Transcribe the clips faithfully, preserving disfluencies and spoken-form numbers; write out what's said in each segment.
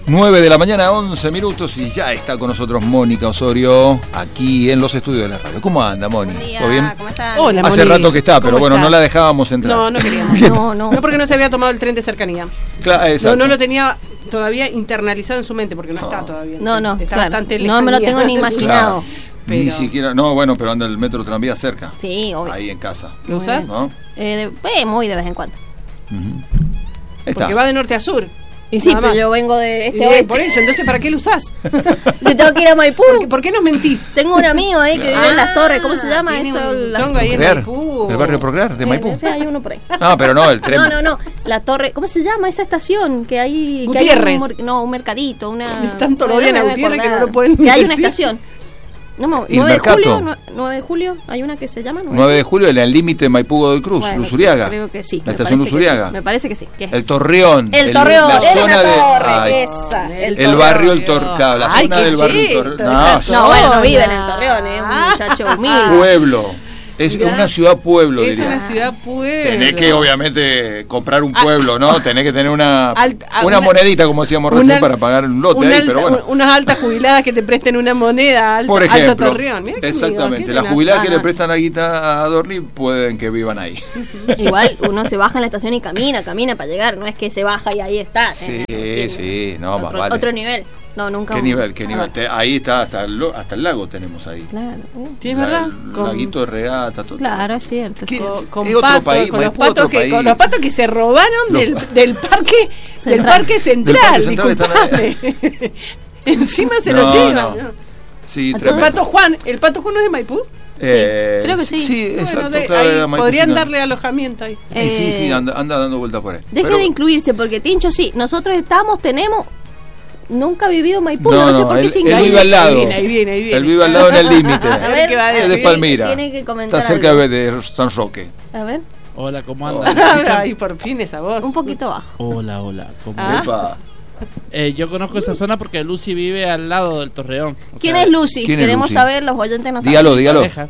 nueve de la mañana, once minutos, y ya está con nosotros Mónica Osorio, aquí en los estudios de la radio. ¿Cómo anda, Moni? Buen día, ¿Todo bien? ¿Cómo están? Hola, Hace Moni. rato que está, pero bueno, estás? no la dejábamos entrar. No, no queríamos. No, no. No, porque no se había tomado el tren de cercanía. Claro, No, exacto. no lo tenía todavía internalizado en su mente, porque no, No. está todavía. No, no, Está claro. bastante No me lo lejanía. tengo ni imaginado. Claro. Pero- Ni siquiera, no, bueno, pero anda el metro tranvía cerca. Sí, obvio. Ahí en casa, ¿Lo usás? ¿no? Eh, de, eh, muy de vez en cuando. Uh-huh. Está. Porque va de norte a sur. Y sí, Nada pero más. yo vengo de este Y, oeste. por eso, entonces, ¿para qué lo usás? Si tengo que ir a Maipú. ¿Por qué, por qué nos mentís? Tengo un amigo ahí que vive en Las Torres. ¿Cómo se llama Tiene eso? un La- chongo ahí en Procrear. Maipú. ¿El barrio Procrear de Maipú? Eh, sí, hay uno por ahí. No, pero no, el tren. No, no, no. La Torre. ¿Cómo se llama esa estación? Que hay. Que hay Gutiérrez. un, mer- no, un mercadito. Una. Tanto lo Bueno, odian a me voy Gutiérrez que acordar. no lo pueden ni Que hay una decir. estación. No, me- ¿Y el nueve de julio. Mercato? nue- nueve de julio. Hay una que se llama nueve de julio, en el límite Maipú-Godoy Cruz, Bueno, Luzuriaga. Creo que sí. La me estación parece que Luzuriaga. sí, Me parece que sí. que es El esa. Torreón. El Torreón, La era zona una de. torre, Ay, esa. El, el Torreón. barrio, el Tor, claro, la Ay, zona qué del barrio. cheto, Tor- esa no, zona. No, bueno, no Hola. vive en el Torreón, es un muchacho humilde. pueblo. Es Mirá. una ciudad pueblo, Es diría. una ciudad pueblo. Tenés que, obviamente, comprar un pueblo, ¿no? Tenés que tener una, Alt- a- una una- monedita, como decíamos una- recién, para pagar un lote Una ahí, alta- pero bueno. un- Unas altas jubiladas que te presten una moneda alta, Por Alto ejemplo, Torreón. Mirá qué exactamente, amigo, qué las buena jubiladas que zona. le prestan la guita a Dorni pueden que vivan ahí. Igual uno se baja en la estación y camina, camina para llegar. No es que se baja y ahí está. Sí, Eh, sí, no, más otro, vale. otro nivel. No, nunca. ¿Qué nivel? ¿Qué Ah, nivel? Te- ahí está, hasta el, lo- hasta el lago tenemos ahí. Claro, uh, Sí, es La- verdad. El Con- laguito de regata, todo. claro, es cierto. ¿Qué? sí. Con, con Es otro patos, país, con los Maipú, otro patos que país. con los patos que se robaron Los del, pa- del parque del Central. parque central, Del parque central están disculpame. Encima se No, los llevan. no. ¿no? Sí, El El tremendo. pato Juan, el pato Juan no es de Maipú. Eh, creo que sí. Sí, Bueno, exacto. de- claro, ahí era Maipú podrían final. darle alojamiento ahí. Y sí, sí, Eh, anda, anda dando vueltas por ahí. Deje Pero- de incluirse, porque Tincho sí, nosotros estamos, tenemos. Nunca ha vivido en Maipú, No, no, sé no, por qué él- se él incluye. vive al lado. Ahí viene, ahí viene, ahí viene. Él vive al lado en el límite. A ver, ¿qué va a Es de decir? Palmira. Tiene que comentar Está cerca algo. de, de San Roque. A ver, Hola, ¿cómo andan? Ay, por fin esa voz. un poquito bajo. Hola, hola. ¿Cómo Ah. Epa. Eh, yo conozco esa zona porque Lucy vive al lado del Torreón. O ¿Quién sea, es Lucy? ¿quién es Queremos Lucy? saber, los oyentes no saben. Dígalo, dígalo. pareja.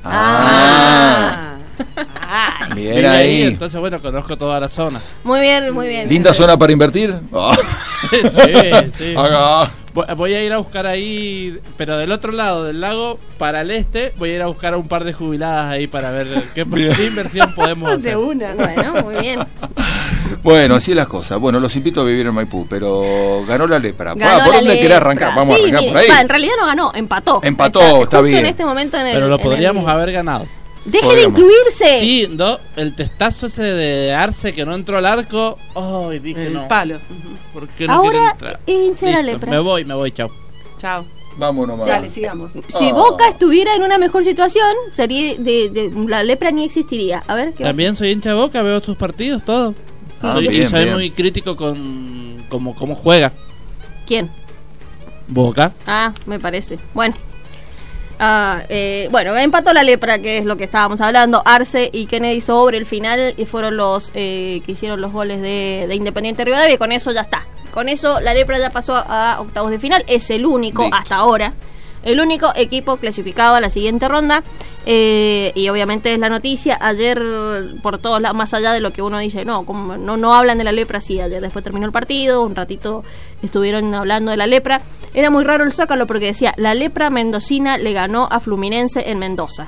Ah, Ah. bien Vive ahí. Entonces, bueno, conozco toda la zona. Muy bien, muy bien. Linda zona para invertir. Ah. sí, sí. Ah. Voy- Voy a ir a buscar ahí, pero del otro lado del lago, para el este, voy a ir a buscar a un par de jubiladas ahí para ver qué, qué inversión podemos De hacer. una. Bueno, muy bien. Bueno, así es las cosas. Bueno, los invito a vivir en Maipú, pero ganó la lepra. Ganó Ah, ¿por la dónde lepra. querés arrancar? Vamos Sí, a arrancar mire, por ahí. va, en realidad no ganó, empató. Empató, Está, está justo bien. en este momento en el. Pero lo en podríamos el- haber ganado. Deje Podríamos. de incluirse. Sí, no, el testazo ese de Arce que no entró al arco. Ay, dije El no. palo. ¿Por qué no Ahora quiere entrar? hincha de la Listo, lepra. me voy, me voy, chao. Chao. Vámonos, mamá. Dale, sigamos. Si Oh. Boca estuviera en una mejor situación, sería de, de- la lepra ni existiría. A ver, ¿qué va a También soy hincha de Boca, veo tus partidos, todo. Ah, soy, bien, y soy bien. muy crítico con cómo cómo juega hacer? ¿Quién? Boca. Ah, me parece. Bueno. Ah, eh, bueno, empató la lepra, que es lo que estábamos hablando. Arce y Kennedy sobre el final y fueron los eh, que hicieron los goles de, de Independiente Rivadavia. Y con eso ya está. Con eso la lepra ya pasó a, a octavos de final. Es el único Listo. hasta ahora. El único equipo clasificado a la siguiente ronda. Eh, y obviamente es la noticia. Ayer, por todos lados, más allá de lo que uno dice, no, como no, no hablan de la lepra, sí, ayer después terminó el partido, un ratito estuvieron hablando de la lepra. Era muy raro el Zócalo porque decía, la lepra mendocina le ganó a Fluminense en Mendoza.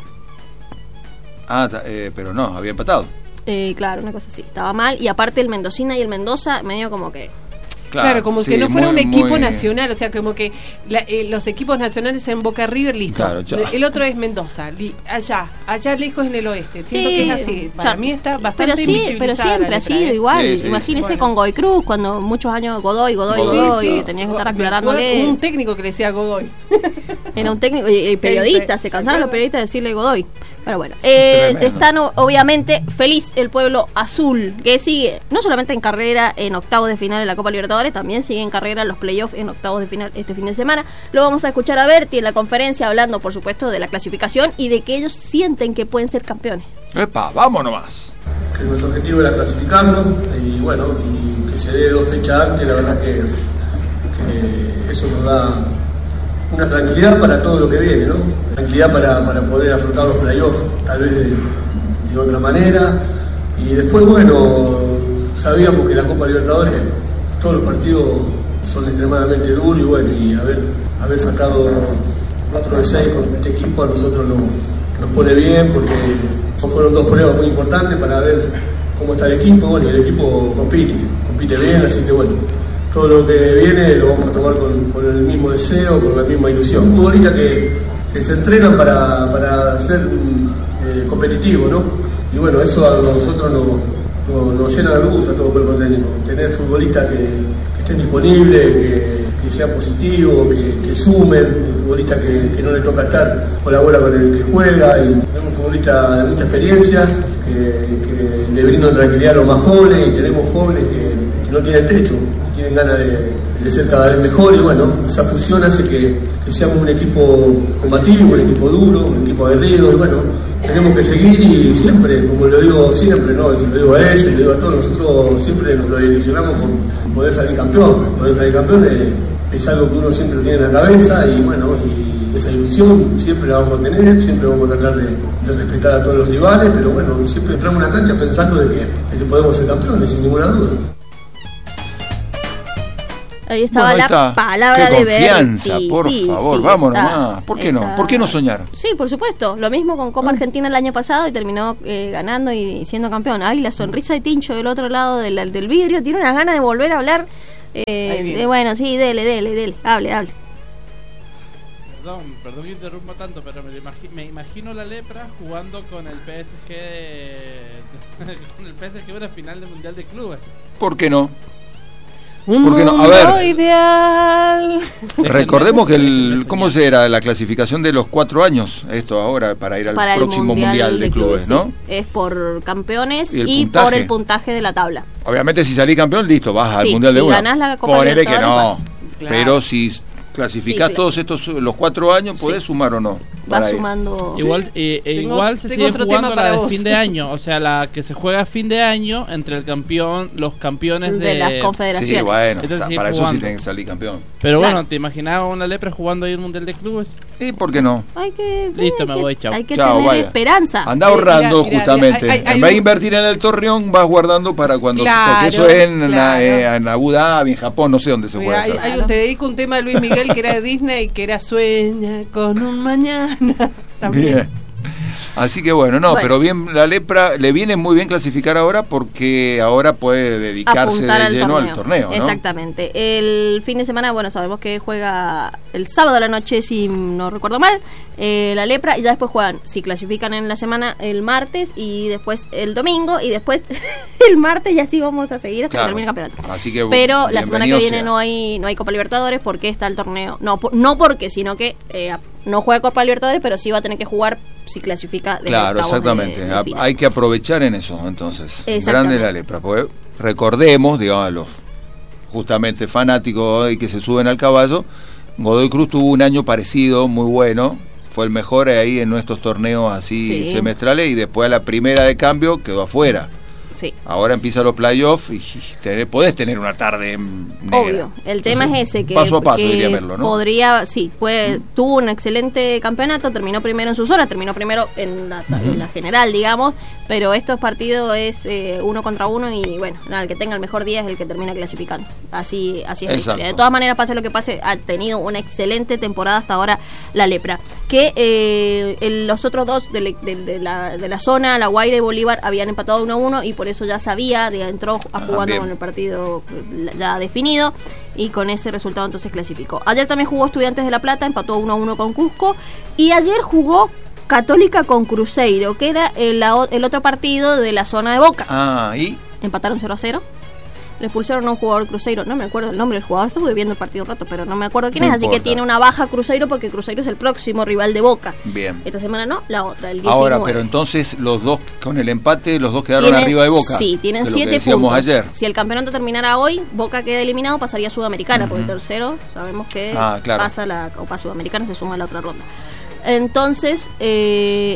Ah, ta- eh, pero no, había empatado. Eh, claro, una cosa así, estaba mal. Y aparte el Mendocina y el Mendoza, medio como que... Claro, como sí, que no fuera muy, un equipo muy- nacional, o sea, como que la- eh, los equipos nacionales en Boca River, listo. Claro, ya. El otro es Mendoza, li- allá, allá lejos en el oeste. Siento Sí, que es así. Para ya. mí está bastante Pero sí, pero invisibilizada siempre la ha letra, sido ¿eh? igual. Sí, sí, Imagínese sí. con Godoy Cruz, cuando muchos años Godoy, Godoy, Godoy. Godoy, Sí, sí. y tenías que estar Me aclarándole. acuerdo Un técnico que le decía Godoy. Era un técnico y, y periodista, Sí, se sí, cansaron sí. los periodistas de decirle Godoy. Pero bueno, eh, Tremendo. están o- obviamente feliz el pueblo azul, que sigue no solamente en carrera en octavos de final en la Copa Libertadores, también sigue en carrera en los playoffs en octavos de final este fin de semana. Lo vamos a escuchar a Berti en la conferencia hablando, por supuesto, de la clasificación y de que ellos sienten que pueden ser campeones. Epa, vámonos nomás. Que nuestro objetivo era clasificarnos y bueno, y que se dé dos fechas antes, la verdad que, que eso nos da una tranquilidad para todo lo que viene, ¿no? Tranquilidad para, para poder afrontar los playoffs, tal vez de, de otra manera. Y después, bueno, sabíamos que la Copa Libertadores, todos los partidos son extremadamente duros y bueno, y haber, haber sacado cuatro de seis con este equipo a nosotros nos, nos pone bien porque fueron dos pruebas muy importantes para ver cómo está el equipo. Bueno, y el equipo compite, compite bien, así que bueno, todo lo que viene lo vamos a tomar con, con el mismo deseo, con la misma ilusión. Futbolistas que, que se entrenan para, para ser eh, competitivos, ¿no? Y bueno, eso a nosotros nos, nos, nos llena de orgullo a todo el cuerpo técnico. Tener futbolistas que, que estén disponibles, que, que sean positivos, que, que sumen, futbolistas que, que no le toca estar, colabora con el que juega, y tenemos futbolistas de mucha experiencia, que, que le brindan tranquilidad a los más jóvenes, y tenemos jóvenes que, que no tienen techo, tienen ganas de, de ser cada vez mejor, y bueno, esa fusión hace que, que seamos un equipo combativo, un equipo duro, un equipo aguerrido, y bueno, tenemos que seguir y siempre, como lo digo siempre, ¿no? Se lo digo a ellos, lo digo a todos, nosotros siempre nos lo ilusionamos por poder salir campeón. Poder salir campeón es, es algo que uno siempre lo tiene en la cabeza y bueno, y esa ilusión siempre la vamos a tener, siempre vamos a tratar de, de respetar a todos los rivales, pero bueno, siempre entramos en la cancha pensando de que, de que podemos ser campeones, sin ninguna duda. Ahí estaba Bueno, ahí la está. palabra Qué de confianza, Berti. por Sí, favor, sí, vamos está, nomás. ¿Por qué no? está. ¿Por qué no soñar? Sí, por supuesto. Lo mismo con Copa Argentina el año pasado y terminó eh, ganando y siendo campeón. Ay, la sonrisa de Tincho del otro lado del, del vidrio. Tiene unas ganas de volver a hablar. Eh, de, bueno, sí, dele, dele, dele. Hable, hable. Perdón, perdón que interrumpa tanto, pero me, imagi- me imagino la lepra jugando con el P S G de- con el P S G en una final de Mundial de Clubes. ¿Por qué no? Un ¿Por qué no? A mundo ver. ideal. Recordemos que el, ¿cómo será la clasificación de los cuatro años? Esto ahora para ir al Para el próximo mundial, de, Clubes, ¿no? sí. Es por campeones ¿Y y, el puntaje? por el puntaje de la tabla. Obviamente si salís campeón, listo, vas al Sí, mundial de si una. ganás la Copa Ponele que no, Libertadores, Claro. pero si clasificás Sí, todos estos los cuatro años, ¿podés Sí. sumar o no? Va Para ir. sumando. Igual, eh, eh, Tengo- igual se tengo sigue otro jugando tema la para de vos. fin de año, o sea, la que se juega a fin de año entre el campeón, los campeones de, de, las confederaciones. Sí, bueno, Entonces o sea, sigue para eso sí jugando. tenés que salir campeón. Pero Claro. bueno, ¿te imaginabas una lepra jugando ahí en el Mundial de Clubes? ¿Y por qué no? Hay que, Listo, hay me que- voy, chao. Hay que Chao, tener vaya. esperanza. Anda Sí, ahorrando mira, mira, justamente. mira, hay- hay en vez de un- invertir en el Torreón, vas guardando para cuando... Claro, porque eso es en, la- claro. eh, en Abu Dhabi, en Japón, no sé dónde se Mira, puede hay, hacer. hay un, te dedico un tema de Luis Miguel que era de Disney, que era Sueña con un mañana. También. Bien. Así que bueno, no, Bueno. pero bien, la lepra le viene muy bien clasificar ahora porque ahora puede dedicarse Apuntar de al lleno torneo. al torneo, ¿no? Exactamente. El fin de semana, bueno, sabemos que juega el sábado a la noche, si no recuerdo mal, eh, la lepra, y ya después juegan, si clasifican en la semana, el martes y después el domingo y después el martes, y así vamos a seguir hasta Claro. que termine el campeonato. Así que Pero la semana que bienvenido viene sea. no hay no hay Copa Libertadores porque está el torneo. No, po- no porque, sino que eh, no juega Copa Libertadores, pero sí va a tener que jugar si clasifica de Claro, octavos exactamente. de- de Ha- final. Hay que aprovechar en eso, entonces. Exactamente. Grande la lepra. Porque recordemos, digamos, a los justamente fanáticos y que se suben al caballo, Godoy Cruz tuvo un año parecido, muy bueno. Fue el mejor ahí en nuestros torneos así Sí. semestrales y después a la primera de cambio quedó afuera. Sí. Ahora empiezan los playoffs y te- podés tener una tarde mm, negra. Obvio, el tema Entonces, es ese que, paso a paso que diría Merlo, ¿no? podría, sí, puede, tuvo un excelente campeonato, terminó primero en su zona, terminó primero en la, en la general, digamos, pero estos partidos es eh, uno contra uno y bueno, nada, el que tenga el mejor día es el que termina clasificando. Así, así es la Exacto. historia. De todas maneras, pase lo que pase, ha tenido una excelente temporada hasta ahora la lepra. Que eh, el- los otros dos de, la- de- de la, de la zona, La Guaira y Bolívar, habían empatado uno a uno y por eso ya sabía, de, entró a Ah, jugando bien. con el partido ya definido y con ese resultado entonces clasificó. Ayer también jugó Estudiantes de La Plata, empató uno a uno con Cusco y ayer jugó Católica con Cruzeiro, que era el, la o- el otro partido de la zona de Boca. Ah, y Empataron cero a cero. Le expulsaron a un jugador Cruzeiro, no me acuerdo el nombre del jugador, estuve viendo el partido un rato, pero no me acuerdo quién No es, así que importa. tiene una baja Cruzeiro porque Cruzeiro es el próximo rival de Boca. bien. Esta semana no, la otra, el diecinueve. Ahora, pero entonces los dos, con el empate, los dos quedaron Tienen- arriba de Boca. Sí, tienen de lo que siete decíamos puntos. ayer. Si el campeonato terminara hoy, Boca queda eliminado, pasaría a Sudamericana, porque el tercero sabemos que Ah, claro. pasa la Copa Sudamericana, se suma a la otra ronda. Entonces, eh,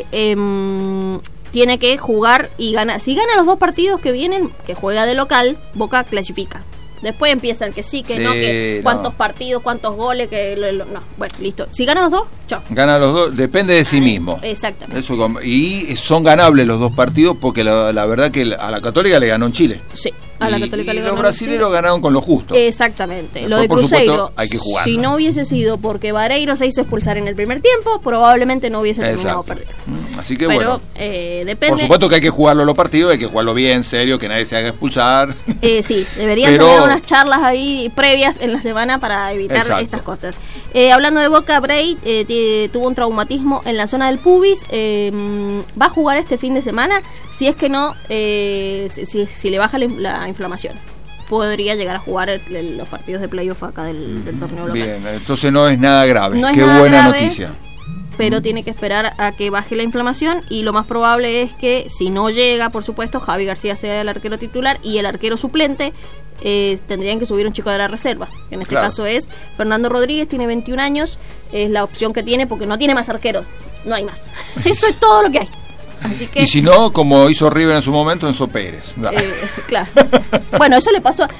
em, tiene que jugar y gana. Si gana los dos partidos que vienen, que juega de local, Boca clasifica. Después empiezan que sí, que Sí, no, que no. cuántos partidos, cuántos goles, que lo- lo- no. Bueno, listo. Si ganan los dos, chao. Gana los dos, depende de sí mismo. Exactamente. Eso, com- y son ganables los dos partidos porque la, la verdad que a la Católica le ganó en Chile. Sí. A la y, Católica y le los ganó brasileños ganaron con lo justo. Exactamente. Después, lo de por Cruzeiro, supuesto, hay que jugarlo. si no hubiese sido porque Vareiro se hizo expulsar en el primer tiempo, probablemente no hubiese terminado Exacto. perdiendo. Mm, Así que Pero bueno, eh, depende. por supuesto que hay que jugarlo los partidos, hay que jugarlo bien, serio, que nadie se haga expulsar. Eh, sí, deberían Pero- tener unas charlas ahí previas en la semana para evitar Exacto. estas cosas. Eh, hablando de Boca, Bray eh, t- tuvo un traumatismo en la zona del pubis. Eh, mm, va a jugar este fin de semana si es que no, eh, si, si, si le baja la, la inflamación. Podría llegar a jugar el- el- los partidos de playoff acá del, del torneo local. Bien, entonces no es nada grave. No es Qué nada buena grave. noticia. Pero tiene que esperar a que baje la inflamación y lo más probable es que si no llega, por supuesto, Javi García sea el arquero titular y el arquero suplente eh, tendrían que subir un chico de la reserva, que en este Claro. caso es Fernando Rodríguez, tiene veintiún años, es la opción que tiene porque no tiene más arqueros, no hay más. Eso es todo lo que hay. Así que Y si no, como hizo River en su momento, Enzo Pérez. eh, claro. Bueno, eso le pasó a-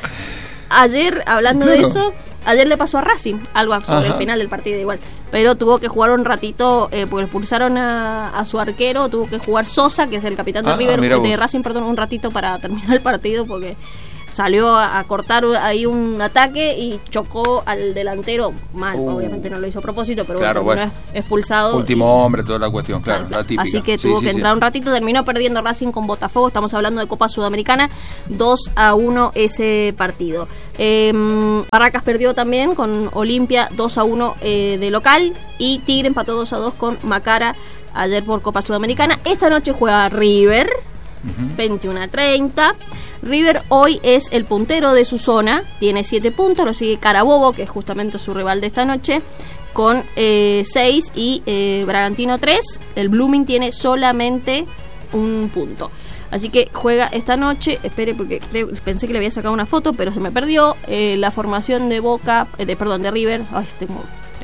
ayer, hablando de Claro. eso, ayer le pasó a Racing, algo sobre Ajá. el final del partido igual, pero tuvo que jugar un ratito, eh, porque expulsaron a, a su arquero, tuvo que jugar Sosa, que es el capitán de Ah, River, mira de vos. Racing, perdón, un ratito para terminar el partido, porque salió a, a cortar ahí un ataque y chocó al delantero mal, Uh. obviamente no lo hizo a propósito, pero Claro, bueno, bueno. terminó expulsado. Último y- hombre, toda la cuestión, claro, Claro, claro. la típica. Así que Sí, tuvo sí, que sí. entrar un ratito, terminó perdiendo Racing con Botafogo, estamos hablando de Copa Sudamericana, dos a uno ese partido. Eh, Barracas perdió también con Olimpia dos a uno eh, de local y Tigre empató dos a dos con Macara ayer por Copa Sudamericana. Esta noche juega River, veintiuno a treinta. River hoy es el puntero de su zona, tiene siete puntos, lo sigue Carabobo, que es justamente su rival de esta noche, con seis y eh, Bragantino tres. El Blooming tiene solamente un punto. Así que juega esta noche, espere porque creo- pensé que le había sacado una foto, pero se me perdió. Eh, la formación de Boca, eh, de perdón, de River. Ay, tengo...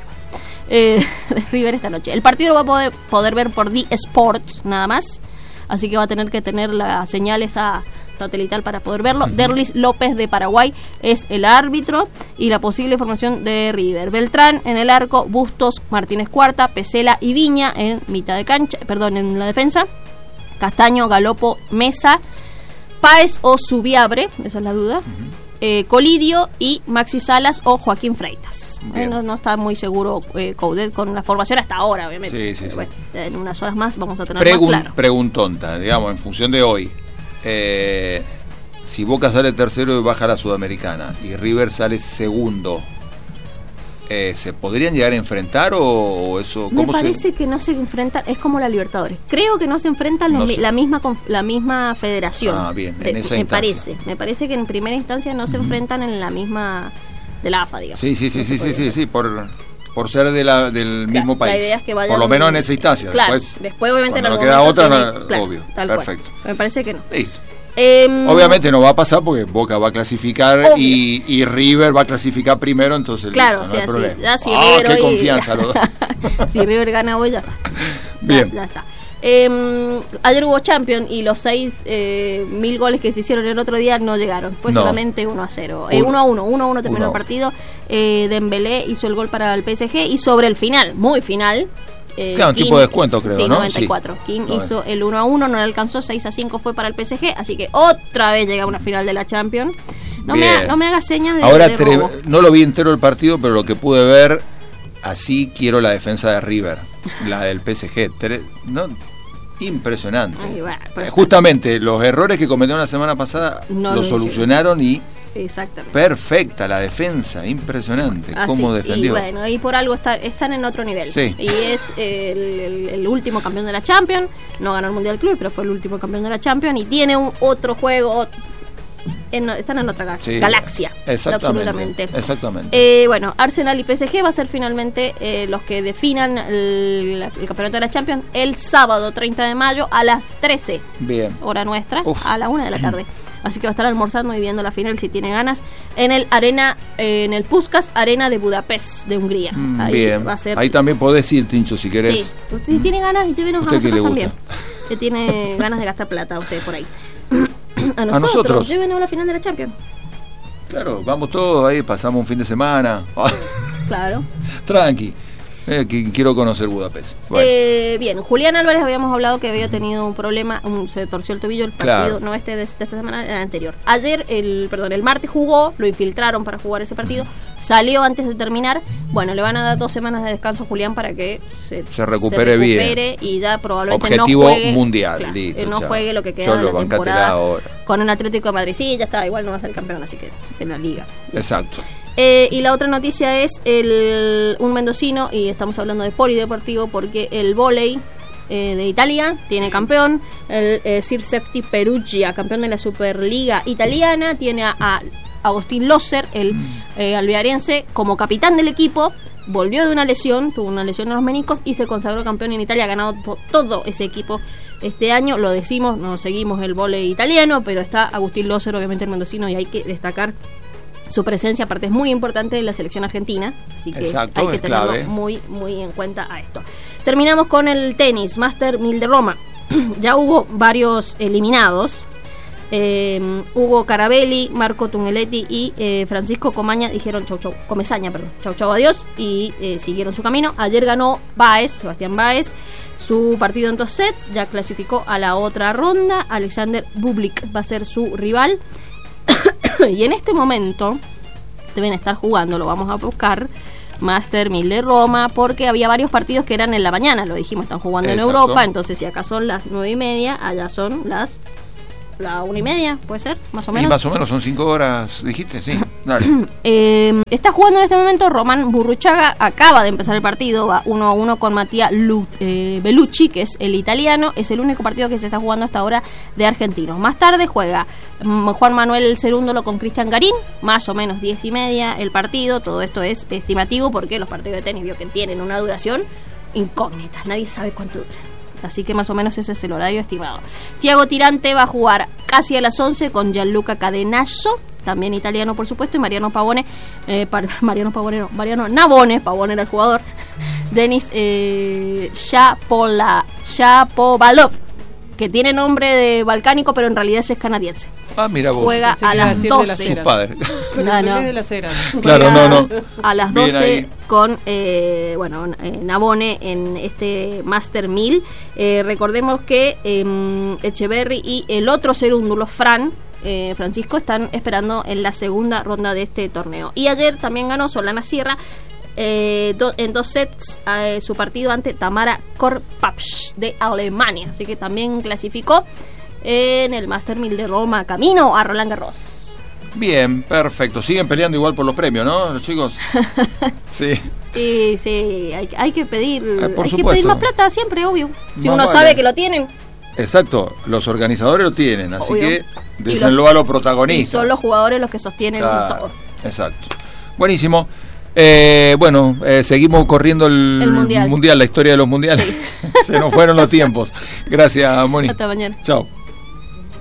Eh, de River esta noche. El partido lo va a poder, poder ver por D Sports nada más. Así que va a tener que tener la señal esa satelital para poder verlo. Derlis López de Paraguay es el árbitro y la posible formación de River. Beltrán en el arco, Bustos, Martínez Cuarta, Pesela y Viña en mitad de cancha, perdón, en la defensa. Castaño, Galopo, Mesa, Páez o Subiabre, esa es la duda. eh, Colidio y Maxi Salas o Joaquín Freitas. Eh, no, no está muy seguro eh, Coudet con la formación hasta ahora, obviamente. Sí, sí, sí. Bueno, en unas horas más vamos a tener Pregun- más claro. Preguntonta, digamos, en función de hoy. Eh, si Boca sale tercero y baja a la Sudamericana y River sale segundo, eh, ¿se podrían llegar a enfrentar o, o eso? Me ¿Cómo parece se...? que no se enfrentan, es como la Libertadores. Creo que no se enfrentan No la, mi- sé. la misma conf- la misma federación. Ah, bien, en De- esa me instancia. parece, me parece que en primera instancia no se enfrentan en la misma de la A F A, digamos. Sí, sí, sí, No se sí, sí, podría sí, hacer. sí, por, por ser de la, del mismo Claro, país. La idea es que vayan, por lo menos en esa instancia. Claro, después, después, obviamente en cuando algún no queda momento otra, tiene- no- claro, obvio. tal cual. Perfecto. Me parece que no. Listo. Em, Obviamente no va a pasar porque Boca va a clasificar Obvio. y, y River va a clasificar primero, entonces Claro, listo, o no hay sea, problema. sí, ya si Ah, River qué hoy- confianza los dos. si River gana hoy ya está. Bien. Ya, ya está. Eh, ayer hubo Champions y los seis eh, mil goles que se hicieron el otro día no llegaron. Fue No. solamente uno a cero. Eh, Uno. uno a uno. uno a uno terminó Uno a el uno. partido. Eh, Dembélé hizo el gol para el P S G y sobre el final, muy final. Eh, Claro, un tipo de descuento, creo, sí, ¿no? noventa y cuatro. Sí. Kim noventa. hizo el uno a uno, no le alcanzó, seis a cinco fue para el P S G, así que otra vez llega una final de la Champions. No, me, Bien. ha- no me hagas señas de, Ahora de tre- robo. no lo vi entero el partido, pero lo que pude ver, así quiero la defensa de River, la del P S G. Tre- no, impresionante. Ay, bueno, pues- Eh, Justamente los errores que cometieron la semana pasada No los lo solucionaron y Exactamente. perfecta la defensa, impresionante. Así, Cómo defendió. Y bueno, y por algo está, están en otro nivel. Sí. Y es eh, el, el- el último campeón de la Champions. No ganó el Mundial Club, pero fue el último campeón de la Champions. Y tiene un otro juego. En, están en otra ga- Sí. galaxia. Exactamente. Absolutamente. Exactamente. Eh, bueno, Arsenal y P S G va a ser finalmente eh, los que definan el, la- el campeonato de la Champions el sábado treinta de mayo a las trece, Bien. hora nuestra, Uf. a la una de la tarde. Así que va a estar almorzando y viendo la final si tiene ganas en el arena, eh, en el Puskás Arena de Budapest, de Hungría. Mm, Ahí bien. va a ser. Ahí también podés ir, Tincho, si querés. Sí, usted si tiene ganas, llévenos a ¿Usted qué nosotros le también. gusta? Que tiene ganas de gastar plata usted por ahí. A nosotros, nosotros. llévenos a la final de la Champions. Claro, vamos todos ahí, pasamos un fin de semana. Claro. Tranqui. Eh, que quiero conocer Budapest. Bueno. Eh, bien, Julián Álvarez habíamos hablado que había tenido un problema, un, se torció el tobillo el partido, Claro. no este de, de esta semana, el anterior. Ayer, el perdón, el martes jugó, lo infiltraron para jugar ese partido, salió antes de terminar. Bueno, le van a dar dos semanas de descanso a Julián para que se, Se recupere bien. recupere y ya probablemente Objetivo no juegue mundial, claro, listo, eh, no chao. juegue lo que queda Solo de la bancátela temporada ahora. con el Atlético de Madrid. Sí, ya está, igual no va a ser campeón, así que de la liga. Exacto. Eh, y la otra noticia es el un mendocino, y estamos hablando de polideportivo porque el vóley eh, de Italia tiene campeón, el eh, Circefti Perugia, campeón de la Superliga italiana, tiene a, a Agustín Loser, el eh, alvearense, como capitán del equipo. Volvió de una lesión, tuvo una lesión en los meniscos y se consagró campeón en Italia, ha ganado to- todo ese equipo este año. Lo decimos, no seguimos el vóley italiano, pero está Agustín Loser, obviamente el mendocino, y hay que destacar su presencia, aparte es muy importante en la selección argentina, así que Exacto, hay que es tenerlo clave. muy muy en cuenta a esto. Terminamos con el tenis, Master mil de Roma. Ya hubo varios eliminados. Eh, Hugo Carabelli, Marco Tungeletti y eh, Francisco Comaña dijeron chau chau, Comesaña, perdón, chau chau, adiós, y eh, siguieron su camino. Ayer ganó Báez, Sebastián Báez, su partido en dos sets, ya clasificó a la otra ronda. Alexander Bublik va a ser su rival. Y en este momento deben estar jugando, lo vamos a buscar, Master mil de Roma, porque había varios partidos que eran en la mañana, lo dijimos, están jugando en Exacto. Europa, entonces si acá son las nueve y media, allá son las la una y media, puede ser, más o Y menos. más o menos son cinco horas, dijiste, sí. Dale. Eh, está jugando en este momento Román Burruchaga, acaba de empezar el partido, va uno a uno con Mattia Lu, eh, Bellucci, que es el italiano, es el único partido que se está jugando hasta ahora de argentinos. Más tarde juega mm, Juan Manuel Cerúndolo con Cristian Garín, más o menos diez y media el partido. Todo esto es estimativo porque los partidos de tenis vio que tienen una duración incógnita, nadie sabe cuánto dura. Así que más o menos ese es el horario estimado. Tiago Tirante va a jugar casi a las once con Gianluca Cadenazzo, también italiano por supuesto, y Mariano Pavone, eh, par, Mariano Pavone, no, Mariano Navone, Pavone era el jugador, Denis eh, Shapola, Shapovalov, que tiene nombre de balcánico, pero en realidad es canadiense. Ah, mira vos. Juega Pensé que a iba a las decir de la doce. Sus cera. padres. No, no. Es de la cera. Claro, Juega no, no. A las Bien doce ahí. con, eh, bueno, eh, Navone en este Master mil. Eh, recordemos que eh, Echeverry y el otro Cerúndulo, Fran, eh, Francisco, están esperando en la segunda ronda de este torneo. Y ayer también ganó Solana Sierra eh, do, en dos sets eh, su partido ante Tamara Korpatsch de Alemania. Así que también clasificó en el Master mil de Roma, camino a Roland Garros. Bien, perfecto. Siguen peleando igual por los premios, ¿no, los chicos? Sí. Y sí, hay, hay que pedir Eh, por hay que supuesto. pedir más plata siempre, obvio. Si Más uno vale. sabe que lo tienen. Exacto, los organizadores lo tienen, así Obvio. que Y désenlo los- a los Y protagonistas. son los jugadores los que sostienen Claro, todo. exacto. Buenísimo. Eh, bueno, eh, seguimos corriendo el, El mundial. la historia de los mundiales. Se nos fueron los tiempos. Gracias, Moni. Hasta mañana. Chao.